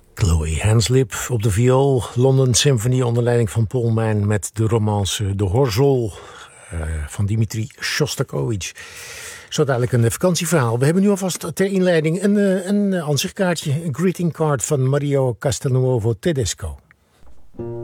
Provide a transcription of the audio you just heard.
Chloe Hanslip op de viool, London Symphony onder leiding van Paul Mann met de romance De Horzol van Dimitri Shostakovich. Zo dadelijk een vakantieverhaal. We hebben nu alvast ter inleiding een ansichtkaartje, een greeting card van Mario Castelnuovo Tedesco.